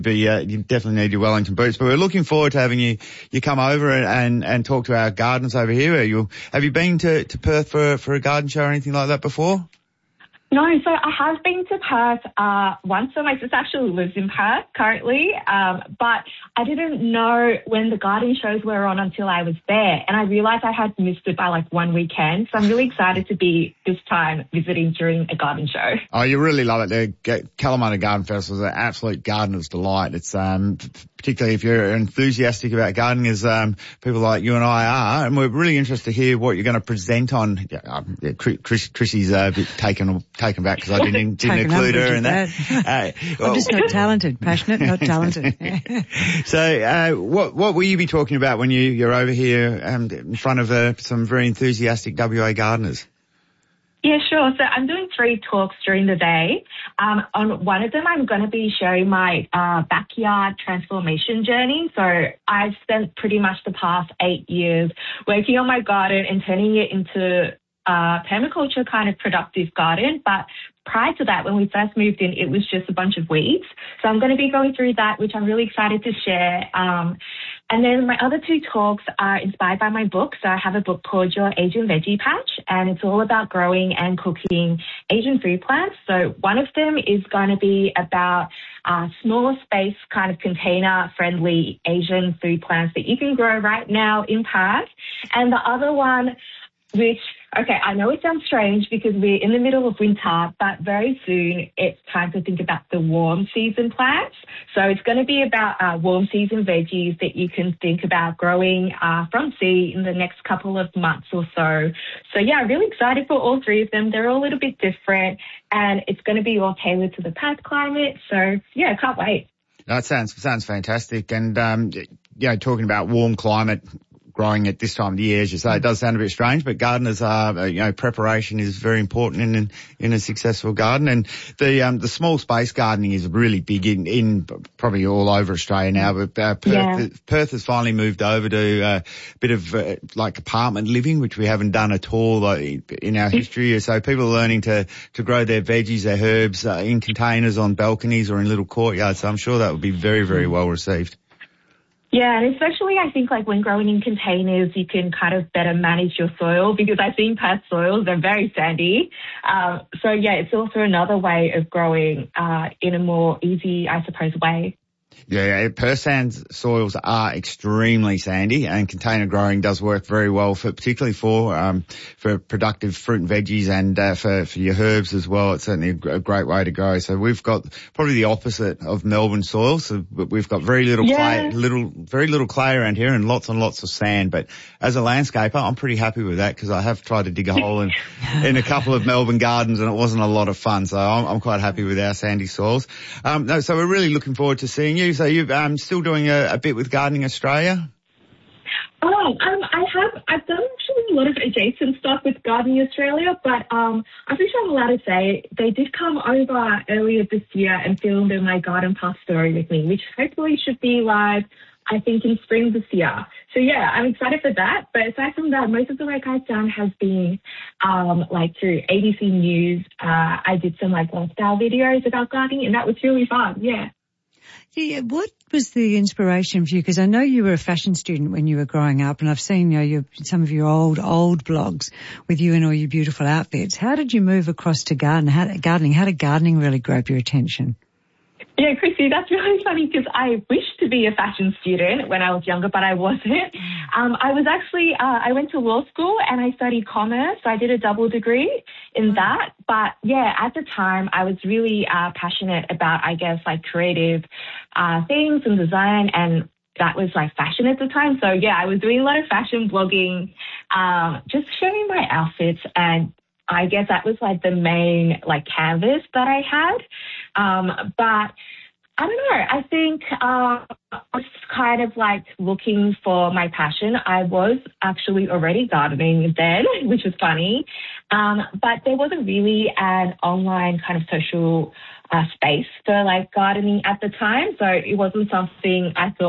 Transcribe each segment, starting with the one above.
But you definitely need your Wellington boots. But we're looking forward to having you come over and talk to our gardens over here. Have you been to Perth for a garden show or anything like that before? No, so I have been to Perth once. So my sister actually lives in Perth currently, but I didn't know when the garden shows were on until I was there, and I realised I had missed it by like one weekend. So I'm really excited to be this time visiting during a garden show. Oh, you really love it. The Kalamata Garden Festival is an absolute gardener's delight. It's particularly if you're enthusiastic about gardening, as people like you and I are, and we're really interested to hear what you're going to present on. Chrissy's a bit taken back because I didn't include her in that. I'm just not talented, passionate, not talented. So, what will you be talking about when you're over here in front of some very enthusiastic WA gardeners? Yeah, sure. So I'm doing 3 talks during the day. On one of them, I'm going to be sharing my backyard transformation journey. So I've spent pretty much the past 8 years working on my garden and turning it into permaculture kind of productive garden. But prior to that, when we first moved in, it was just a bunch of weeds. So I'm going to be going through that, which I'm really excited to share. And then my other 2 talks are inspired by my book. So I have a book called Your Asian Veggie Patch, and it's all about growing and cooking Asian food plants. So one of them is going to be about smaller space kind of container-friendly Asian food plants that you can grow right now in Perth. And the other one, which, okay, I know it sounds strange because we're in the middle of winter, but very soon it's time to think about the warm season plants. So it's going to be about warm season veggies that you can think about growing from seed in the next couple of months or so. So yeah, really excited for all 3 of them. They're all a little bit different, and it's going to be all tailored to the Perth climate. So yeah, can't wait. That sounds fantastic. And, talking about warm climate, growing at this time of the year, as you say, it does sound a bit strange, but gardeners are, preparation is very important in a successful garden. And the small space gardening is really big in probably all over Australia now, but Perth has finally moved over to a bit of like apartment living, which we haven't done at all in our history. So people are learning to grow their veggies, their herbs in containers on balconies or in little courtyards. So I'm sure that would be very, very well received. Yeah, and especially I think like when growing in containers, you can kind of better manage your soil, because I've seen Perth soils, they're very sandy. So yeah, it's also another way of growing in a more easy, I suppose, way. Yeah, Perth sand soils are extremely sandy, and container growing does work very well particularly for productive fruit and veggies, and for your herbs as well. It's certainly a great way to grow. So we've got probably the opposite of Melbourne soil. So we've got very little clay around here, and lots of sand. But as a landscaper, I'm pretty happy with that, because I have tried to dig a hole in a couple of Melbourne gardens, and it wasn't a lot of fun. So I'm quite happy with our sandy soils. So we're really looking forward to seeing you. So you're still doing a bit with Gardening Australia? I've done actually a lot of adjacent stuff with Gardening Australia, but I'm pretty sure I'm allowed to say they did come over earlier this year and filmed in my garden path story with me, which hopefully should be live, I think, in spring this year. So yeah, I'm excited for that. But aside from that, most of the work I've done has been through ABC News. I did some lifestyle videos about gardening, and that was really fun. Yeah. Yeah, what was the inspiration for you? Because I know you were a fashion student when you were growing up, and I've seen some of your old blogs with you and all your beautiful outfits. How did you move across to gardening? How did gardening really grab your attention? Yeah, Chrissy, that's really funny, because I wished to be a fashion student when I was younger, but I wasn't. I went to law school and I studied commerce, so I did a double degree in that. But yeah, at the time I was really passionate about, creative things and design, and that was fashion at the time. So yeah, I was doing a lot of fashion blogging, just showing my outfits, and I guess that was the main canvas that I had. But I don't know. I think I was kind of looking for my passion. I was actually already gardening then, which was funny. But there wasn't really an online kind of social space for gardening at the time. So it wasn't something I thought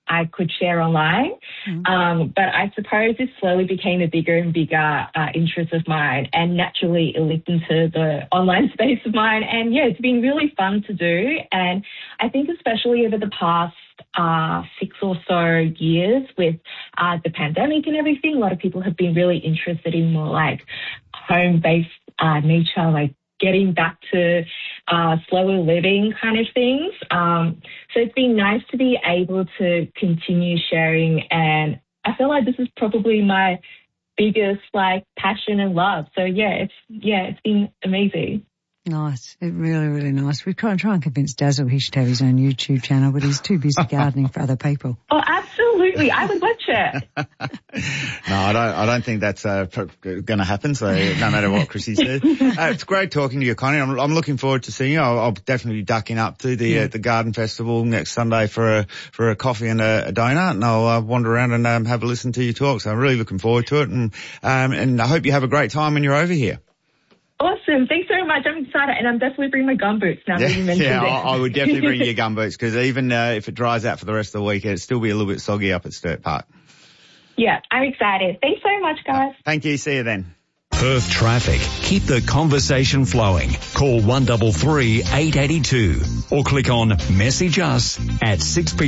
I could share online. But I suppose this slowly became a bigger and bigger interest of mine, and naturally it leaked into the online space of mine. And yeah, it's been really fun to do. And I think especially over the past 6 or so years with the pandemic and everything, a lot of people have been really interested in more like home-based nature, like getting back to slower living kind of things. So it's been nice to be able to continue sharing, and I feel like this is probably my biggest like passion and love. So it's been amazing. Nice. It really, really nice. We try and convince Dazzle he should have his own YouTube channel, but he's too busy gardening for other people. Oh, absolutely. I would watch it. No, I don't think that's going to happen. So no matter what Chrissy says, it's great talking to you, Connie. I'm looking forward to seeing you. I'll definitely be ducking up to the Garden Festival next Sunday for a coffee and a donut, and I'll wander around and have a listen to your talk. So I'm really looking forward to it, and I hope you have a great time when you're over here. Awesome. Thanks so much. I'm excited, and I'm definitely bringing my gumboots now that you mentioned it. Yeah, I would definitely bring your gumboots, because even if it dries out for the rest of the week, it'll still be a little bit soggy up at Sturt Park. Yeah, I'm excited. Thanks so much, guys. Thank you. See you then. Perth traffic. Keep the conversation flowing. Call 133 882 or click on message us at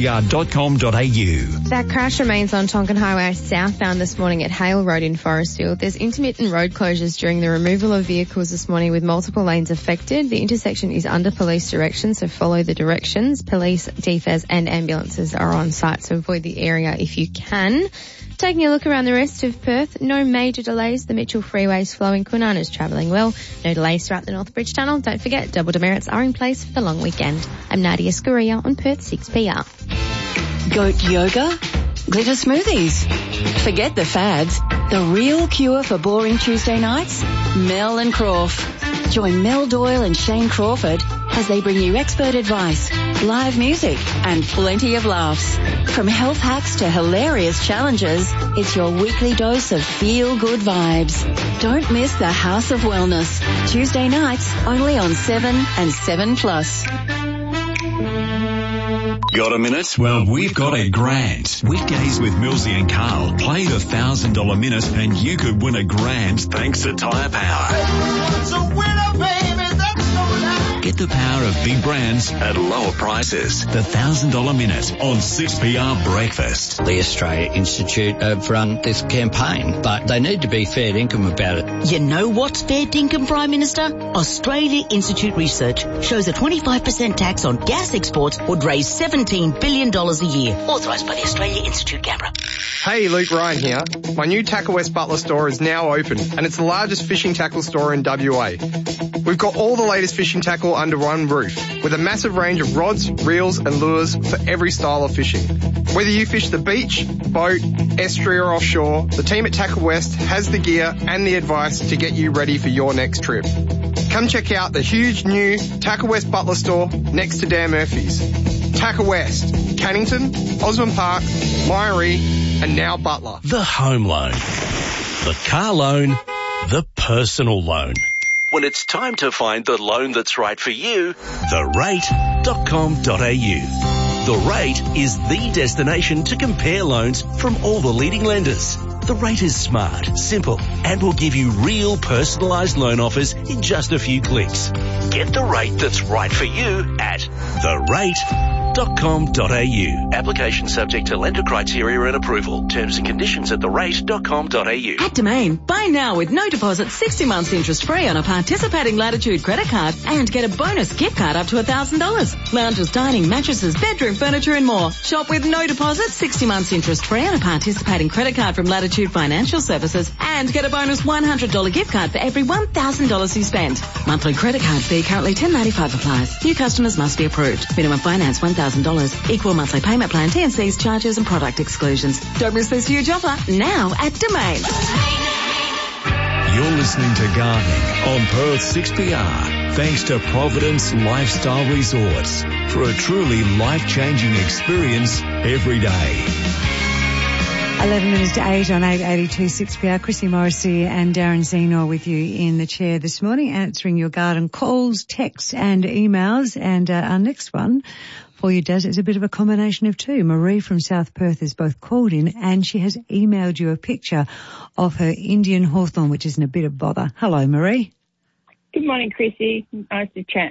6pr.com.au. That crash remains on Tonkin Highway southbound this morning at Hale Road in Forestfield. There's intermittent road closures during the removal of vehicles this morning with multiple lanes affected. The intersection is under police direction, so follow the directions. Police, DFAS and ambulances are on site, so avoid the area if you can. Taking a look around the rest of Perth, no major delays. The Mitchell Freeway is flowing. Kwinana's travelling well. No delays throughout the Northbridge Tunnel. Don't forget, double demerits are in place for the long weekend. I'm Nadia Scoria on Perth 6PR. Goat yoga? Glitter smoothies? Forget the fads. The real cure for boring Tuesday nights? Mel and Crawf. Join Mel Doyle and Shane Crawford as they bring you expert advice, live music and plenty of laughs. From health hacks to hilarious challenges, it's your weekly dose of feel-good vibes. Don't miss the House of Wellness. Tuesday nights only on 7 and 7+. Got a minute? Well, we've got a grand. Weekdays with Millsy and Carl. Play the $1,000 minute and you could win a grand thanks to Tyre Power. Get the power of big brands at lower prices. The $1,000 minute on 6PR Breakfast. The Australia Institute have run this campaign, but they need to be fair dinkum about it. You know what's fair dinkum, Prime Minister? Australia Institute research shows a 25% tax on gas exports would raise $17 billion a year. Authorised by the Australia Institute, Canberra. Hey, Luke Ryan here. My new Tackle West Butler store is now open, and it's the largest fishing tackle store in WA. We've got all the latest fishing tackle under one roof, with a massive range of rods, reels and lures for every style of fishing. Whether you fish the beach, boat, estuary or offshore, the team at Tackle West has the gear and the advice to get you ready for your next trip. Come check out the huge new Tackle West Butler store next to Dan Murphy's. Tackle West, Cannington, Osborne Park, Myrie and now Butler. The home loan, the car loan, the personal loan. When it's time to find the loan that's right for you, therate.com.au. The Rate is the destination to compare loans from all the leading lenders. The Rate is smart, simple, and will give you real personalised loan offers in just a few clicks. Get the rate that's right for you at therate.com.au. Application subject to lender criteria and approval. Terms and conditions at therate.com.au. At Domain, buy now with no deposit, 60 months interest free on a participating Latitude credit card and get a bonus gift card up to $1,000. Lounges, dining, mattresses, bedroom furniture and more. Shop with no deposit, 60 months interest free on a participating credit card from Latitude Financial Services and get a bonus $100 gift card for every $1,000 you spend. Monthly credit card fee currently $10.95 applies. New customers must be approved. Minimum finance $1,000. Equal monthly payment plan, T&Cs, charges and product exclusions. Don't miss this huge offer now at Domain. You're listening to Gardening on Perth 6PR. Thanks to Providence Lifestyle Resorts for a truly life-changing experience every day. 11 minutes to 8 on 882 6PR. Chrissy Morrissey and Darren Zenor with you in the chair this morning, answering your garden calls, texts and emails. And our next one for you, Daz, is a bit of a combination of two. Marie from South Perth has both called in and she has emailed you a picture of her Indian hawthorn, which is in a bit of bother. Hello, Marie. Good morning, Chrissy. Nice to chat.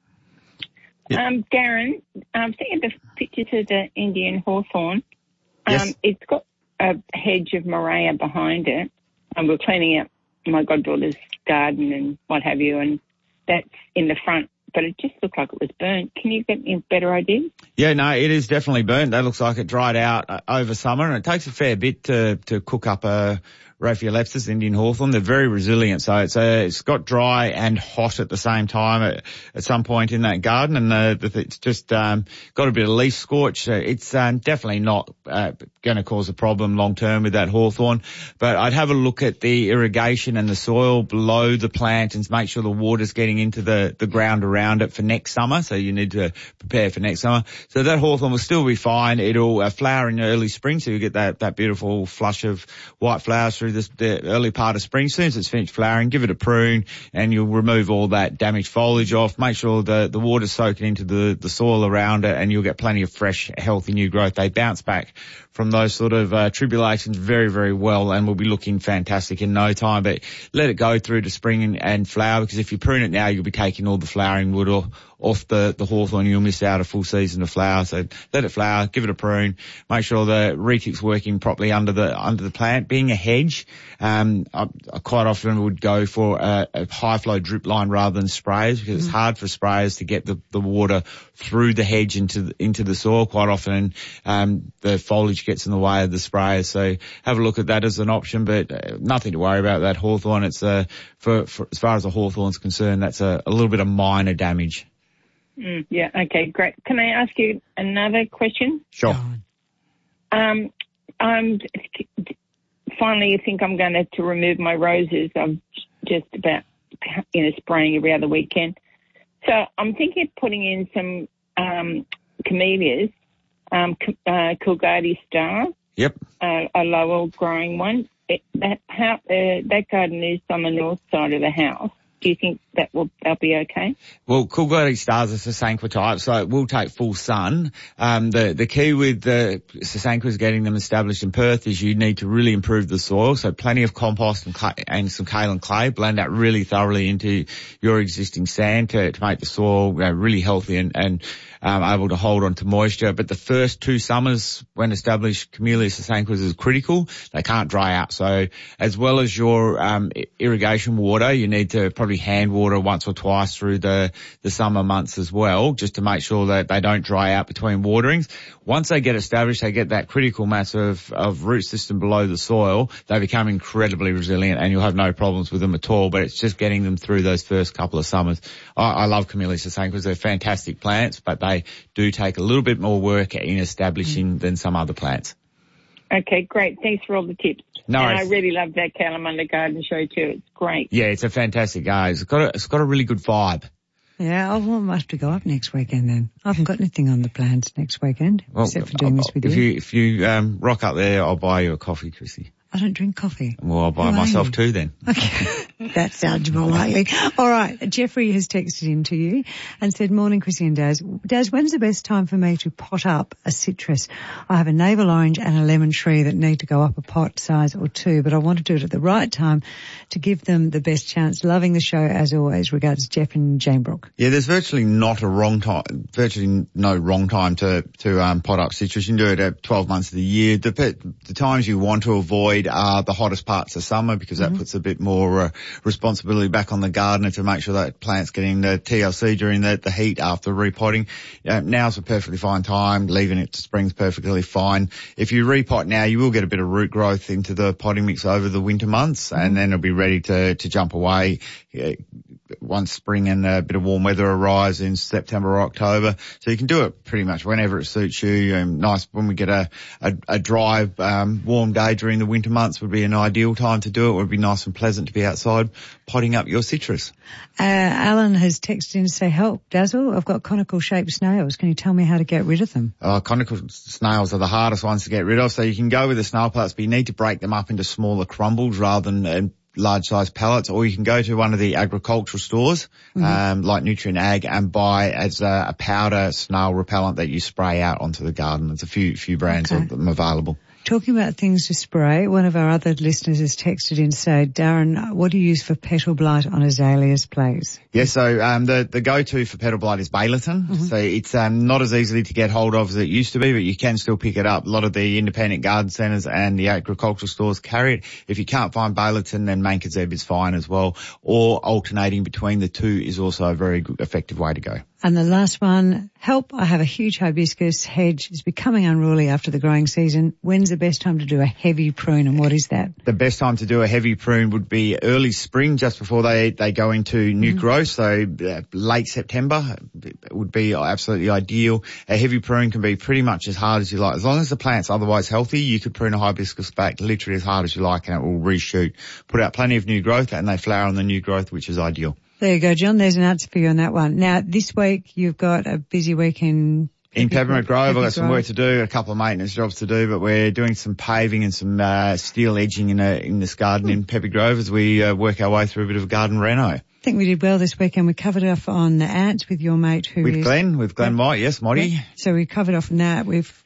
Yep. Darren, I'm seeing the pictures of the Indian hawthorn. Yes. It's got a hedge of Morea behind it, and we're cleaning out my goddaughter's garden and what have you, and that's in the front, but it just looked like it was burnt. Can you get me a better idea? Yeah, no, it is definitely burnt. That looks like it dried out over summer, and it takes a fair bit to cook up a Raphaelepsis, Indian hawthorn. They're very resilient, so it's got dry and hot at the same time at some point in that garden, and it's just got a bit of leaf scorch. It's definitely not going to cause a problem long term with that hawthorn, but I'd have a look at the irrigation and the soil below the plant and make sure the water's getting into the ground around it for next summer, so you need to prepare for next summer. So that hawthorn will still be fine. It'll flower in early spring, so you get that beautiful flush of white flowers through the early part of spring. As soon as it's finished flowering, give it a prune and you'll remove all that damaged foliage off. Make sure the water's soaking into the soil around it, and you'll get plenty of fresh, healthy new growth. They bounce back from those sort of tribulations very, very well and will be looking fantastic in no time. But let it go through to spring and flower, because if you prune it now, you'll be taking all the flowering wood off the hawthorn. You'll miss out a full season of flower. So let it flower, give it a prune, make sure the retic's working properly under the plant. Being a hedge, I quite often would go for a high flow drip line rather than sprayers, because it's hard for sprayers to get the water through the hedge into the soil quite often. The foliage gets in the way of the sprayers. So have a look at that as an option, but nothing to worry about that hawthorn. It's for as far as the hawthorn's concerned, that's a little bit of minor damage. Yeah, okay, great. Can I ask you another question? Sure. I'm finally, I think I'm going to remove my roses. I'm just about, spraying every other weekend. So I'm thinking of putting in some camellias, Coolgardie Star. Yep. A lower growing one. That garden is on the north side of the house. Do you think that'll be okay? Well, Coolgardie Stars are Sasanqua type, so it will take full sun. The key with the Sasanquas getting them established in Perth is you need to really improve the soil. So plenty of compost and some kaolin clay. Blend that really thoroughly into your existing sand to make the soil really healthy and able to hold on to moisture. But the first 2 summers when established, Camellia Sasanquas is critical. They can't dry out. So as well as your irrigation water, you need to probably hand water once or twice through the summer months as well, just to make sure that they don't dry out between waterings. Once they get established, they get that critical mass of root system below the soil. They become incredibly resilient and you'll have no problems with them at all, but it's just getting them through those first couple of summers. I love Camellia Sasanquas. They're fantastic plants, but they do take a little bit more work in establishing than some other plants. Okay, great. Thanks for all the tips. No, and I really love that Kalamunda Garden Show too. It's great. Yeah, it's a fantastic garden. It's got a really good vibe. Yeah, I'll have to go up next weekend then. I haven't got anything on the plans next weekend, except for doing this with you. If you rock up there, I'll buy you a coffee, Chrissy. I don't drink coffee. Well, I'll buy myself 2 then. Okay. That sounds more likely. All right. Jeffrey has texted in to you and said, morning, Chrissy and Daz. Daz, when's the best time for me to pot up a citrus? I have a navel orange and a lemon tree that need to go up a pot size or 2, but I want to do it at the right time to give them the best chance. Loving the show as always. Regards, Jeff in Janebrook. Yeah, there's virtually no wrong time to pot up citrus. You can do it at 12 months of the year. The times you want to avoid are the hottest parts of summer, because that puts a bit more responsibility back on the gardener to make sure that plant's getting the TLC during the heat after repotting. Now's a perfectly fine time. Leaving it to spring's perfectly fine. If you repot now, you will get a bit of root growth into the potting mix over the winter months, and then it'll be ready to jump away once spring and a bit of warm weather arrives in September or October. So you can do it pretty much whenever it suits you. And nice when we get a dry, warm day during the winter months would be an ideal time to do it. It would be nice and pleasant to be outside potting up your citrus. Alan has texted in to say, help, Dazzle, I've got conical shaped snails. Can you tell me how to get rid of them? Conical snails are the hardest ones to get rid of. So you can go with the snail pellets, but you need to break them up into smaller crumbles rather than large size pellets, or you can go to one of the agricultural stores, like Nutrient Ag, and buy as a powder snail repellent that you spray out onto the garden. There's a few brands of them available. Talking about things to spray, one of our other listeners has texted in to say, Darren, what do you use for petal blight on azaleas, please? Yes, so the go-to for petal blight is Bayleton. So it's not as easily to get hold of as it used to be, but you can still pick it up. A lot of the independent garden centres and the agricultural stores carry it. If you can't find Bayleton, then Mancozeb is fine as well, or alternating between the two is also a very good, effective way to go. And the last one, help, I have a huge hibiscus hedge. It's becoming unruly after the growing season. When's the best time to do a heavy prune, and what is that? The best time to do a heavy prune would be early spring, just before they go into new growth. So late September would be absolutely ideal. A heavy prune can be pretty much as hard as you like. As long as the plant's otherwise healthy, you could prune a hibiscus back literally as hard as you like and it will reshoot. Put out plenty of new growth and they flower on the new growth, which is ideal. There you go, John. There's an answer for you on that one. Now, this week you've got a busy week in Peppermint Grove. I've got some work to do, a couple of maintenance jobs to do, but we're doing some paving and some steel edging in this garden in Peppermint Grove as we work our way through a bit of a garden reno. I think we did well this weekend. We covered off on the ants with your mate with Glenn White, yes, Moddy. Yeah. So we covered off on that. We've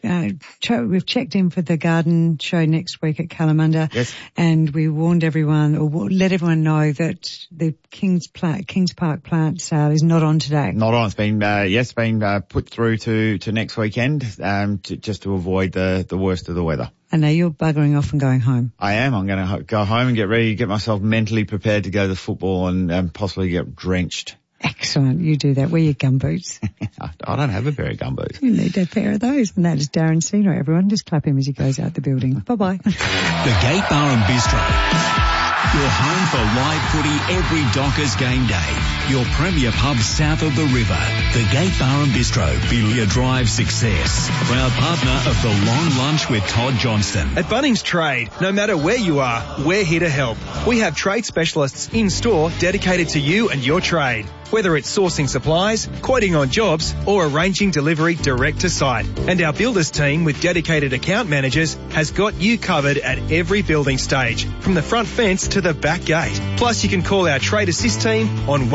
checked in for the garden show next week at Kalamunda. Yes. And we warned everyone, or let everyone know that the Kings Park plant sale is not on today. Not on. It's been put through to next weekend, just to avoid the worst of the weather. And now you're buggering off and going home. I am. I'm going to go home and get ready, get myself mentally prepared to go to football and possibly get drenched. Excellent. You do that. Wear your gumboots. I don't have a pair of gumboots. You need a pair of those. And that is Darren Seno. Everyone, just clap him as he goes out the building. Bye-bye. The Gate Bar and Bistro. Your home for live footy every Dockers game day. Your premier pub south of the river. The Gate Bar and Bistro, Belia Drive Success. Proud partner of the Long Lunch with Todd Johnston. At Bunnings Trade, no matter where you are, we're here to help. We have trade specialists in store dedicated to you and your trade. Whether it's sourcing supplies, quoting on jobs, or arranging delivery direct to site. And our builders team with dedicated account managers has got you covered at every building stage, from the front fence to the back gate. Plus you can call our trade assist team on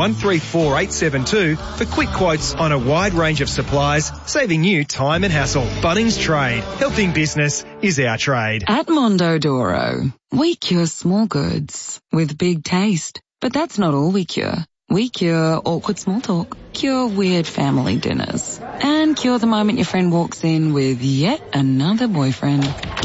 134872 for quick quotes on a wide range of supplies, saving you time and hassle. Bunnings Trade. Helping business is our trade. At Mondodoro, we cure small goods with big taste. But that's not all we cure. We cure awkward small talk, cure weird family dinners, and cure the moment your friend walks in with yet another boyfriend.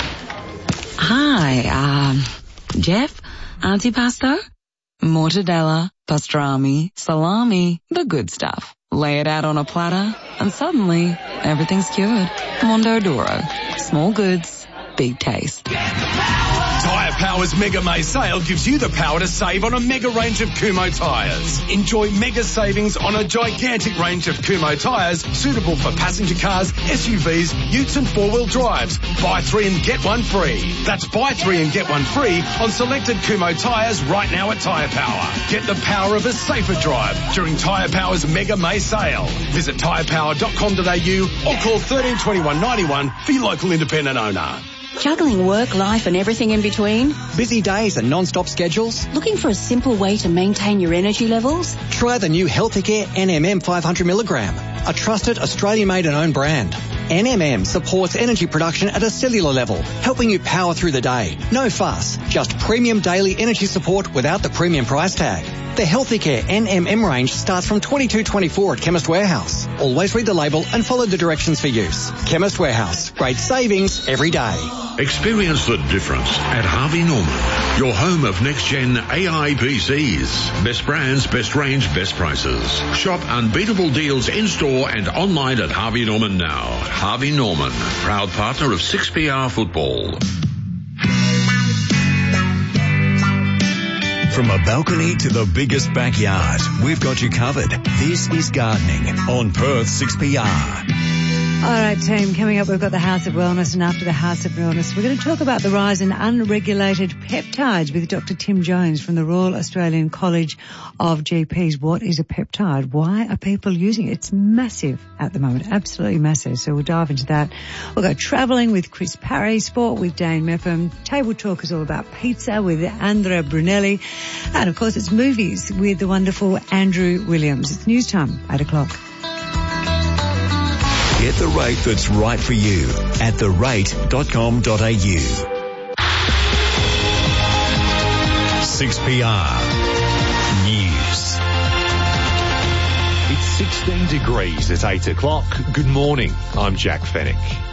Hi, Jeff, antipasto, mortadella, pastrami, salami, the good stuff. Lay it out on a platter, and suddenly everything's cured. Mondodoro, small goods, big taste. Tyre Power's Mega May sale gives you the power to save on a mega range of Kumho tyres. Enjoy mega savings on a gigantic range of Kumho tyres suitable for passenger cars, SUVs, utes and four-wheel drives. Buy 3 and get 1 free. That's buy 3 and get 1 free on selected Kumho tyres right now at Tyre Power. Get the power of a safer drive during Tyre Power's Mega May sale. Visit tyrepower.com.au or call 13 21 91 for your local independent owner. Juggling work, life and everything in between? Busy days and non-stop schedules? Looking for a simple way to maintain your energy levels? Try the new Healthicare NMM 500mg, a trusted Australian-made and owned brand. NMM supports energy production at a cellular level, helping you power through the day. No fuss, just premium daily energy support without the premium price tag. The Healthicare NMM range starts from $22.24 at Chemist Warehouse. Always read the label and follow the directions for use. Chemist Warehouse, great savings every day. Experience the difference at Harvey Norman, your home of next-gen AI PCs. Best brands, best range, best prices. Shop unbeatable deals in-store and online at Harvey Norman now. Harvey Norman, proud partner of 6PR Football. From a balcony to the biggest backyard, we've got you covered. This is Gardening on Perth 6PR. All right, team, coming up, we've got the House of Wellness, and after the House of Wellness, we're going to talk about the rise in unregulated peptides with Dr. Tim Jones from the Royal Australian College of GPs. What is a peptide? Why are people using it? It's massive at the moment, absolutely massive. So we'll dive into that. We'll go travelling with Chris Parry, sport with Dane Mepham, table talk is all about pizza with Andrea Brunelli, and of course it's movies with the wonderful Andrew Williams. It's news time, 8 o'clock. Get the rate that's right for you at therate.com.au. 6PR News. It's 16 degrees at 8 o'clock. Good morning. I'm Jack Fennick.